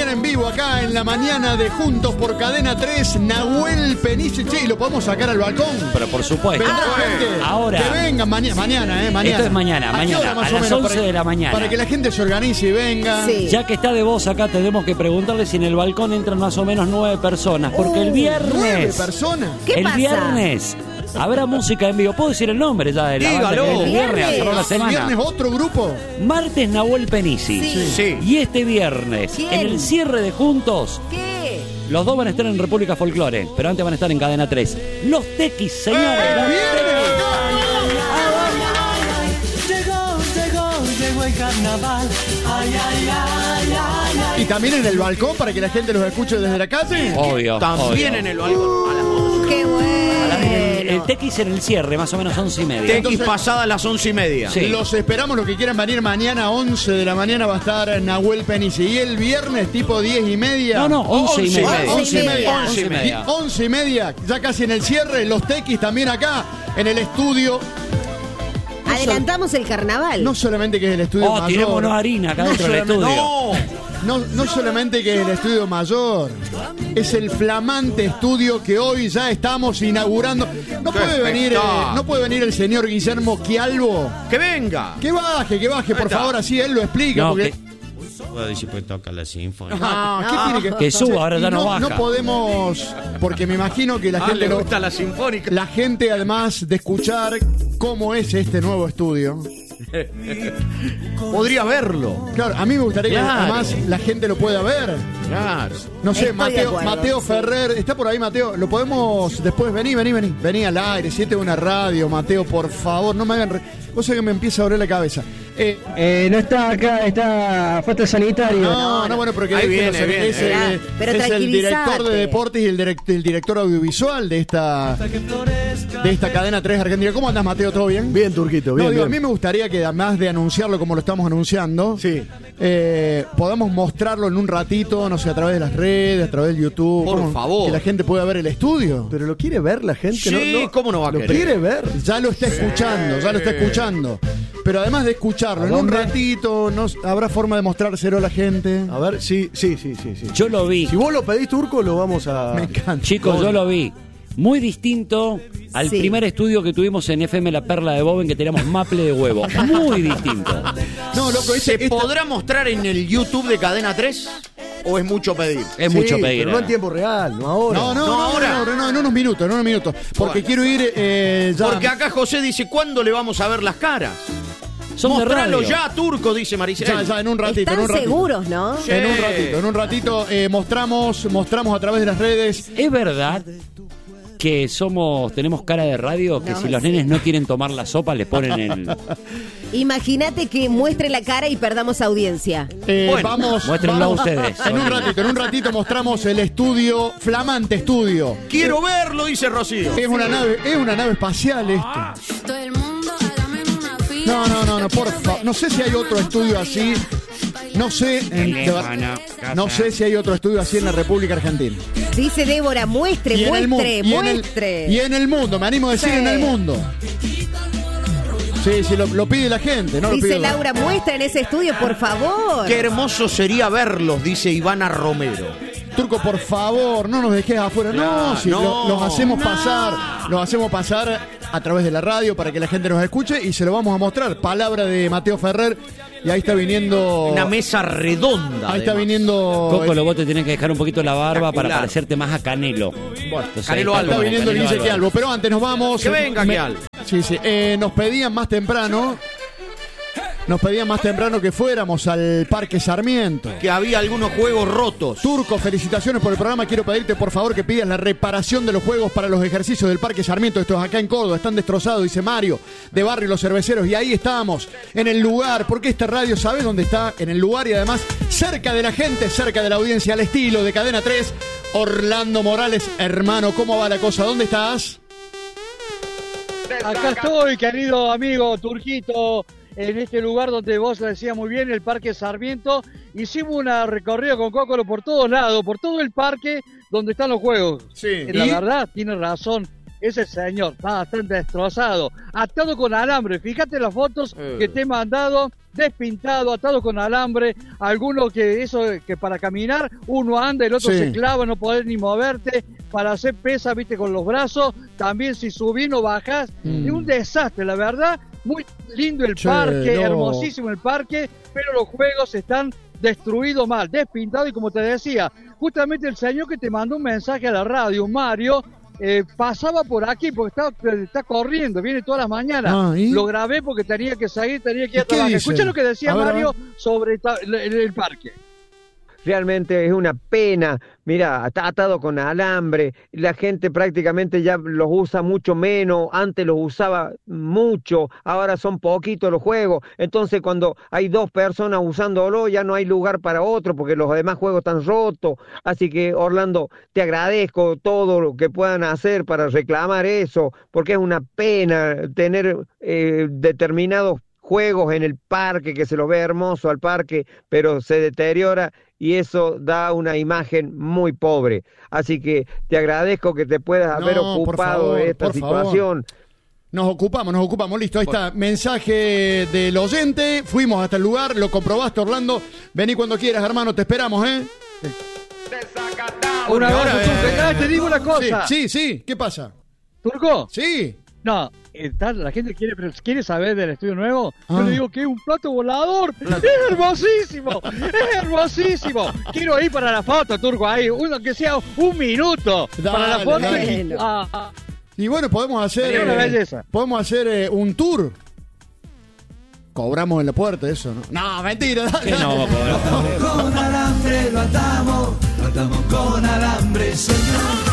en vivo acá en la mañana de Juntos por Cadena 3, Nahuel Penici. Che, ¿lo podemos sacar al balcón? Pero por supuesto. Ahora. Que vengan mañana. Esto es mañana, ¿A las 11 de la mañana. Para que la gente se organice y venga. Sí. Ya que está de voz acá, tenemos que preguntarle si en el balcón entran más o menos 9 personas. Porque el viernes. 9 personas. ¿Qué el pasa? viernes habrá música en vivo. ¿Puedo decir el nombre ya de la banda que viene el viernes a cerrar la ¿El semana? viernes otro grupo? Martes Nahuel Penici. Sí. Y este viernes, ¿Quién? en el cierre de Juntos, ¿Qué? los dos van a estar en República Folklore, pero antes van a estar en Cadena 3. Los Tequis, señores. Los Llegó el carnaval. ¿Y también en el balcón para que la gente los escuche desde la calle? Obvio. También en el balcón. A las 11. ¡Qué bueno! El Tequis en el cierre, más o menos 11:30. Tequis pasada a las 11:30. Sí. Los esperamos, los que quieran venir mañana, 11 de la mañana va a estar Nahuel Penici. Y el viernes, tipo 10:30. No, 11:30. 11:30. 11:30, ya casi en el cierre. Los Tequis también acá en el estudio. Adelantamos el carnaval. No solamente que es el estudio mayor. Tirémonos harina acá dentro del estudio. No solamente que es el estudio mayor, es el flamante estudio que hoy ya estamos inaugurando. No puede venir el señor Guillermo Quialvo. ¡Que venga! Que baje, por favor, así él lo explica. No, porque... Si puede tocar la sinfonía. ¿Qué tiene Que suba, ahora ya no baja. No podemos, porque me imagino que la gente le gusta la sinfónica. La gente, además de escuchar cómo es este nuevo estudio, podría verlo. claro, a mí me gustaría que además la gente lo pueda ver. Claro. No sé, Estoy de acuerdo, Mateo sí. Ferrer, ¿está por ahí, Mateo? ¿Lo podemos después? Vení al aire, si este es una radio, Mateo, por favor, no me hagan... Vos sabés que me empieza a doler la cabeza. No está acá, está falta sanitario. No, bueno, pero que Ahí dejen viene, los- viene. Pero es el director tranquilízate. de deportes y el director audiovisual de esta cadena 3 Argentina. ¿Cómo andás, Mateo? ¿Todo bien? Bien, Turquito, bien. No, digo, a bien. mí me gustaría que además de anunciarlo como lo estamos anunciando, Sí. podamos mostrarlo en un ratito, no sé, a través de las redes, a través de YouTube. Por favor. Que la gente pueda ver el estudio. Pero lo quiere ver la gente, Sí, ¿no? ¿cómo no va a lo querer? quiere ver. Ya lo está escuchando. Pero además de escucharlo, en un dónde? ratito, ¿habrá forma de mostrárselo a la gente? A ver, sí. Yo lo vi. Si vos lo pedís, Turco, lo vamos a... Me encanta. Chicos, yo lo vi. Muy distinto al Sí. primer estudio que tuvimos en FM La Perla de Boven, que teníamos maple de huevo. Muy distinto. No, loco, ¿Se podrá mostrar en el YouTube de Cadena 3? ¿O es mucho pedir? Es Sí, mucho pedir. pero no en tiempo real, no ahora. No, en unos minutos. Porque Bueno. quiero ir ya. Porque acá José dice, ¿cuándo le vamos a ver las caras? Son de Mostralo radio. ya, Turco, dice Maricel. Ya, en un ratito. Están seguros, ¿no? Sí. En un ratito mostramos a través de las redes. ¿Es verdad que tenemos cara de radio? Que No, si los nenes no quieren tomar la sopa, les ponen el... Imagínate que muestre la cara y perdamos audiencia. Vamos. Muéstrenlo a ustedes. En un ratito mostramos el estudio, flamante estudio. Quiero verlo, dice Rocío. Es una nave espacial esto. Todo el mundo, hágame una fila. No, por favor. No sé si hay otro estudio así. No sé si hay otro estudio así en la República Argentina. Dice Débora, muestre. Y en el mundo, me animo a decir Sí. en el mundo. Sí, lo pide la gente, ¿no? Lo Dice pide Laura, muestra en ese estudio, por favor. Qué hermoso sería verlos, dice Ivana Romero. Turco, por favor, no nos dejes afuera. No, si no. los hacemos pasar a través de la radio para que la gente nos escuche y se lo vamos a mostrar. Palabra de Mateo Ferrer. Y ahí está viniendo... Una mesa redonda. Ahí está además. viniendo... Coco, vos te tenés que dejar un poquito la barba para Espectacular. parecerte más a Canelo. Bueno, Entonces, Canelo ahí Albo. Está viniendo el Canelo Guille Albo. Quialvo. Pero antes nos vamos... Que venga, Quial. Sí. Nos pedían más temprano que fuéramos al Parque Sarmiento. Que había algunos juegos rotos. Turco, felicitaciones por el programa. Quiero pedirte, por favor, que pidas la reparación de los juegos para los ejercicios del Parque Sarmiento. Estos acá en Córdoba están destrozados, dice Mario, de Barrio Los Cerveceros. Y ahí estamos, en el lugar, porque esta radio, ¿sabes dónde está? En el lugar y además cerca de la gente, cerca de la audiencia, al estilo de Cadena 3. Orlando Morales, hermano, ¿cómo va la cosa? ¿Dónde estás? Acá estoy, querido amigo Turquito, en este lugar donde vos lo decías muy bien, el Parque Sarmiento. Hicimos una recorrida con Cócolo por todos lados, por todo el parque donde están los juegos. Sí. La verdad, tiene razón, ese señor está bastante destrozado, atado con alambre. Fíjate las fotos que te he mandado despintado, atado con alambre, algunos que para caminar uno anda, el otro se clava, no podés ni moverte, para hacer pesa, viste, con los brazos, también si subís no bajás, es un desastre, la verdad, muy lindo el parque, hermosísimo el parque, pero los juegos están destruidos mal, despintados, y como te decía, justamente el señor que te mandó un mensaje a la radio, Mario, pasaba por aquí porque está corriendo, viene todas las mañanas. Lo grabé porque tenía que salir, tenía que ir a trabajar. Escucha lo que decía Mario sobre el parque. Realmente es una pena, mira, está atado con alambre, la gente prácticamente ya los usa mucho menos, antes los usaba mucho, ahora son poquitos los juegos, entonces cuando hay 2 personas usándolo ya no hay lugar para otro porque los demás juegos están rotos, así que Orlando, te agradezco todo lo que puedan hacer para reclamar eso, porque es una pena tener determinados juegos en el parque, que se lo ve hermoso al parque, pero se deteriora y eso da una imagen muy pobre. Así que te agradezco que te puedas haber ocupado de esta situación. Nos ocupamos, listo, ahí está. Mensaje del oyente, fuimos hasta el lugar, lo comprobaste, Orlando. Vení cuando quieras, hermano, te esperamos, ¿eh? Una hora, te digo una cosa. Sí, ¿qué pasa? ¿Turco? Sí. No, la gente quiere saber del estudio nuevo. Yo le digo que es un plato volador. Es hermosísimo. Quiero ir para la foto, Turco, ahí, uno que sea un minuto. Dale, para la foto. Y bueno, podemos hacer un tour. Cobramos en la puerta eso, ¿no? No, mentira, dale. No vamos a cobrar. Con alambre lo atamos con alambre, señor.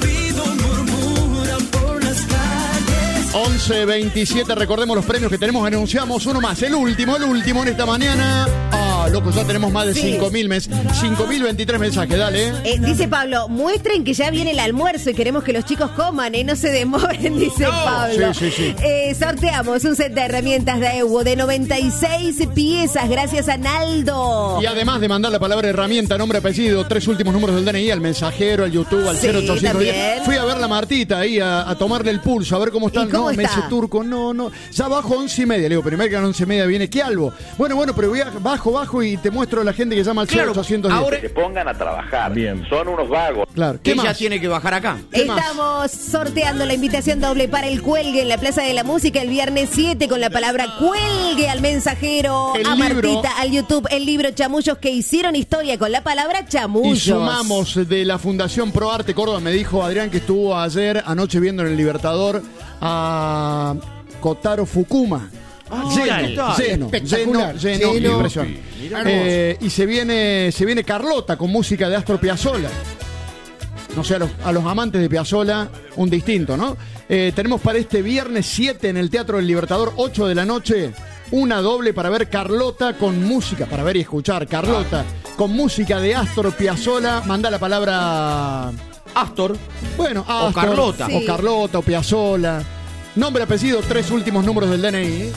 11:27, recordemos los premios que tenemos, anunciamos uno más, el último en esta mañana. Loco, ya tenemos más de 5.023 mensajes, dale. Dice Pablo, muestren que ya viene el almuerzo y queremos que los chicos coman, no se demoren, dice Pablo. Sí. Sorteamos un set de herramientas de Ewo de 96 piezas, gracias a Naldo. Y además de mandar la palabra herramienta, nombre, apellido, 3 últimos números del DNI, al mensajero, al YouTube, al 0810. Fui a ver la Martita ahí, a tomarle el pulso, a ver cómo están. ¿Cómo está? Me dice Turco, no. Ya bajo 11:30. Le digo, primero que a las 11:30 viene Quialvo. Bueno, pero bajo y te muestro a la gente que llama al 0810. Ahora que pongan a trabajar. Bien. Son unos vagos. Claro. ¿Qué Ella más? tiene que bajar acá. Estamos sorteando la invitación doble para el cuelgue en la Plaza de la Música el viernes 7 con la palabra cuelgue al mensajero, a Martita, al YouTube, el libro Chamullos que hicieron historia con la palabra chamullos. Y sumamos de la Fundación Pro Arte Córdoba. Me dijo Adrián que estuvo anoche viendo en el Libertador a Kotaro Fukuma. Lleno, impresión. Y se viene Carlota con música de Astor Piazzolla. No sé, a los amantes de Piazzolla, un distinto, ¿no? Tenemos para este viernes 7 en el Teatro del Libertador, 8 de la noche, una doble para ver Carlota con música, para ver y escuchar Carlota con música de Astor Piazzolla. Manda la palabra Astor. Bueno, Astor, o Carlota. Sí. O Carlota, o Piazzolla. Nombre, apellido, 3 últimos números del DNI.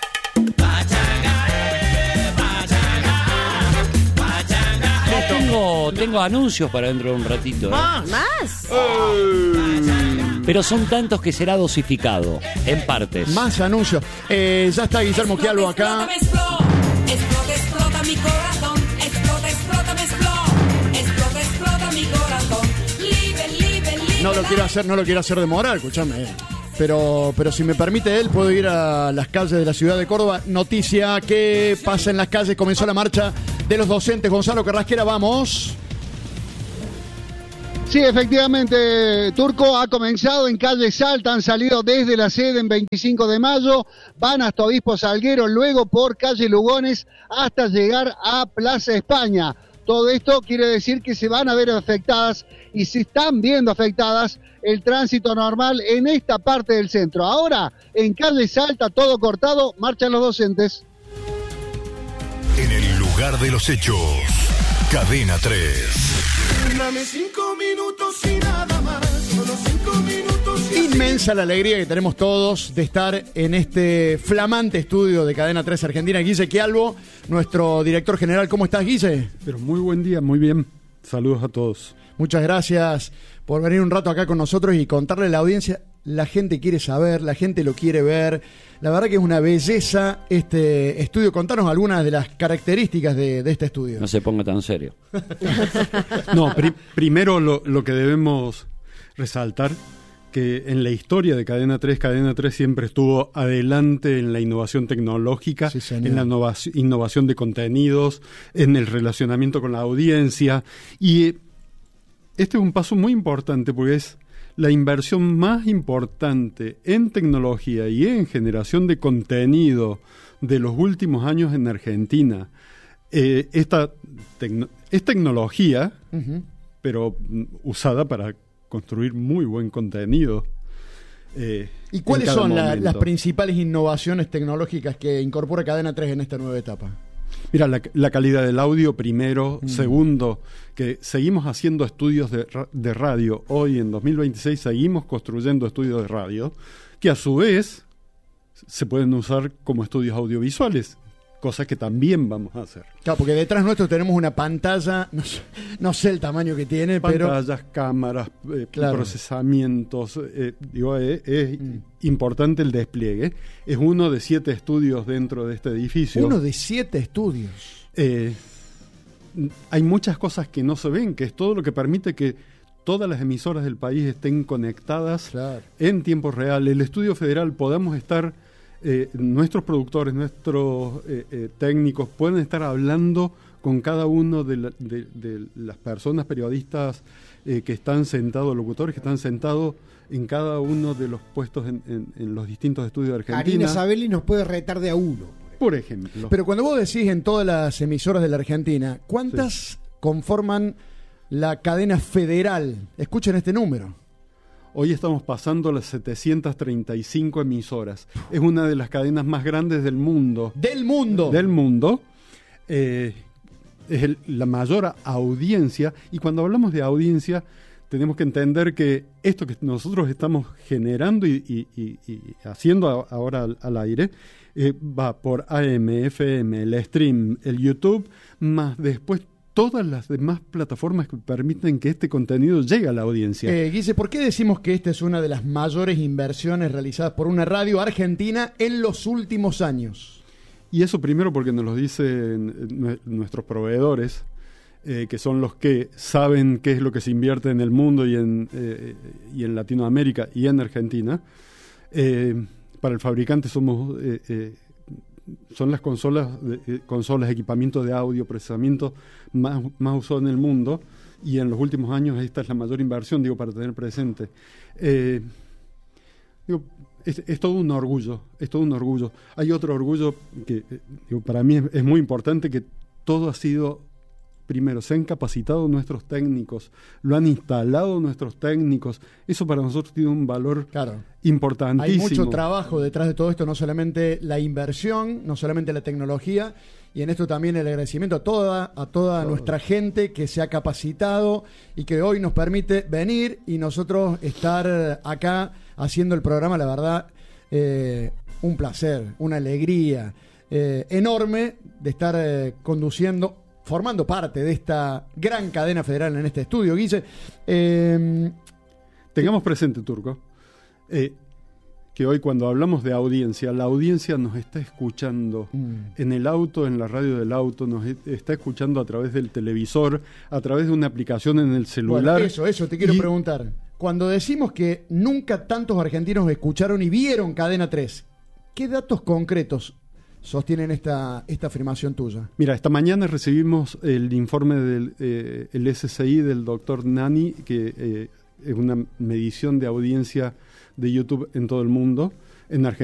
Tengo anuncios para dentro de un ratito. ¿Más? Pero son tantos que será dosificado, en partes. Más anuncios. Ya está Guillermo Quialvo acá. Explota mi corazón. Explota mi corazón. No lo quiero hacer demorar, escúchame. Pero si me permite él, puedo ir a las calles de la ciudad de Córdoba. Noticia que pasa en las calles. Comenzó la marcha de los docentes. Gonzalo Carrasquera, vamos. Sí, efectivamente, Turco, ha comenzado en calle Salta, han salido desde la sede en 25 de mayo, van hasta Obispo Salguero, luego por calle Lugones hasta llegar a Plaza España. Todo esto quiere decir que se van a ver afectadas y se están viendo afectadas el tránsito normal en esta parte del centro. Ahora, en calle Salta, todo cortado, marchan los docentes. En el lugar de los hechos, Cadena 3. Dame 5 minutos y nada más, solo 5 minutos y Inmensa la alegría que tenemos todos de estar en este flamante estudio de Cadena 3 Argentina. Guille Quialvo, nuestro director general. ¿Cómo estás, Guille? Pero muy buen día, muy bien. Saludos a todos. Muchas gracias por venir un rato acá con nosotros y contarle a la audiencia. la gente quiere saber, la gente lo quiere ver. La verdad que es una belleza este estudio. Contanos algunas de las características de este estudio. No se ponga tan serio. No, primero lo que debemos resaltar, que en la historia de Cadena 3 siempre estuvo adelante en la innovación tecnológica, sí, en la innovación de contenidos, en el relacionamiento con la audiencia. Y este es un paso muy importante porque es la inversión más importante en tecnología y en generación de contenido de los últimos años en Argentina. Esta es tecnología, pero usada para construir muy buen contenido. ¿Y cuáles son las principales innovaciones tecnológicas que incorpora Cadena 3 en esta nueva etapa? Mira, la calidad del audio primero. Segundo, que seguimos haciendo estudios de radio. Hoy en 2026 seguimos construyendo estudios de radio que a su vez se pueden usar como estudios audiovisuales, cosas que también vamos a hacer. Claro, porque detrás nuestro tenemos una pantalla, no sé el tamaño que tiene, pantallas, cámaras, claro, procesamientos, es importante el despliegue. Es uno de 7 estudios dentro de este edificio. Uno de 7 estudios. Hay muchas cosas que no se ven, que es todo lo que permite que todas las emisoras del país estén conectadas, claro, en tiempo real. El Estudio Federal podamos estar... nuestros productores, nuestros técnicos pueden estar hablando con cada uno de las personas, periodistas que están sentados, locutores que están sentados en cada uno de los puestos en los distintos estudios de Argentina. Karina Sabelli nos puede retar de a uno, por ejemplo. Pero cuando vos decís en todas las emisoras de la Argentina, ¿cuántas conforman la cadena federal? Escuchen este número. Hoy estamos pasando las 735 emisoras. Es una de las cadenas más grandes del mundo. ¡Del mundo! Del mundo. Es la mayor audiencia. Y cuando hablamos de audiencia, tenemos que entender que esto que nosotros estamos generando y haciendo ahora al aire, va por AM, FM, el stream, el YouTube, más después todas las demás plataformas que permiten que este contenido llegue a la audiencia. Guille, ¿por qué decimos que esta es una de las mayores inversiones realizadas por una radio argentina en los últimos años? Y eso primero porque nos lo dicen nuestros proveedores, que son los que saben qué es lo que se invierte en el mundo y en Latinoamérica y en Argentina. Para el fabricante son las consolas, equipamiento de audio, procesamiento más usado en el mundo, y en los últimos años esta es la mayor inversión, para tener presente. Es todo un orgullo, Hay otro orgullo que para mí es muy importante, que todo ha sido... Primero, se han capacitado nuestros técnicos, lo han instalado nuestros técnicos. Eso para nosotros tiene un valor, claro, importantísimo. Hay mucho trabajo detrás de todo esto, no solamente la inversión, no solamente la tecnología, y en esto también el agradecimiento a toda nuestra gente que se ha capacitado y que hoy nos permite venir y nosotros estar acá haciendo el programa. La verdad, un placer, una alegría enorme de estar formando parte de esta gran cadena federal en este estudio, Guille. Tengamos presente, Turco, que hoy cuando hablamos de audiencia, la audiencia nos está escuchando en el auto, en la radio del auto, nos está escuchando a través del televisor, a través de una aplicación en el celular. Bueno, eso te quiero preguntar. Cuando decimos que nunca tantos argentinos escucharon y vieron Cadena 3, ¿qué datos concretos sostienen esta afirmación tuya? Mira, esta mañana recibimos el informe del el SCI del doctor Nani, que es una medición de audiencia de YouTube en todo el mundo. En Argentina